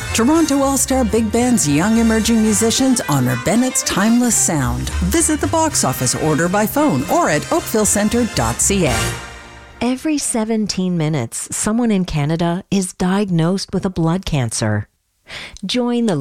Toronto All-Star Big Band's young emerging musicians honor Bennett's timeless sound. Visit the box office, order by phone, or at oakvillecentre.ca. Every 17 minutes, someone in Canada is diagnosed with a blood cancer. Join the